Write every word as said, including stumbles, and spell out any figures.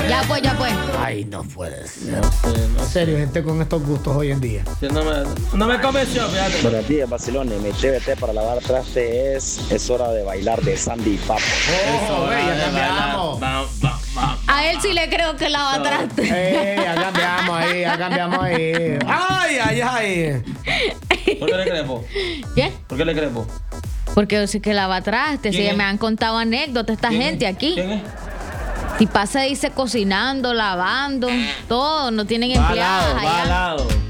Ya pues, ya pues. Ay, no puede ser. En serio, gente con estos gustos hoy en día. Sí, no, me, no me convenció, fíjate. Buenos días, Bacilones. Mi T V T para lavar traste es Es hora de bailar de Sandy Papo. Oh, ve, ya cambiamos. Vamos, vamos, vamos. A él sí le creo que lava traste. Eh, ya cambiamos ahí, ya cambiamos ahí. Ay, ay, ay. ¿Por qué le crees vos? ¿Qué? ¿Por qué le crees vos? Porque yo sé que lava traste. ¿Quién Si es? me han contado anécdotas esta ¿Quién gente es? aquí. ¿Quién es? Si pasa dice cocinando, lavando, todo, no tienen Va al empleadas lado, va allá. al lado.